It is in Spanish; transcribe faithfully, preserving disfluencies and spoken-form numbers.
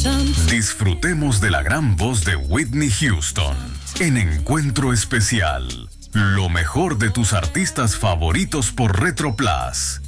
Disfrutemos de la gran voz de Whitney Houston en Encuentro Especial. Lo mejor de tus artistas favoritos por Retro Plus.